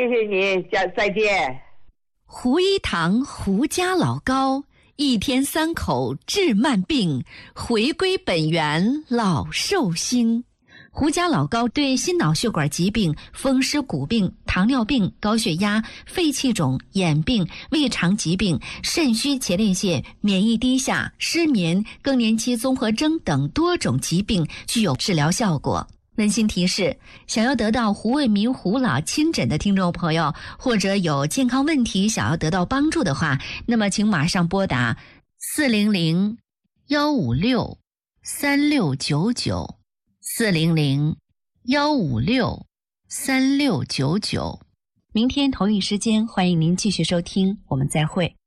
谢谢你，再见。 胡一堂胡家老高，一天3口治慢病，回归本源老寿星。胡家老高对心脑血管疾病、风湿骨病、糖尿病、高血压、肺气肿、眼病、胃肠疾病、肾虚前列腺、免疫低下、失眠、更年期综合征等多种疾病具有治疗效果。温馨提示：想要得到胡卫民胡老亲诊的听众朋友，或者有健康问题想要得到帮助的话，那么请马上拨打400-156-3699 400-156-3699。明天同一时间，欢迎您继续收听，我们再会。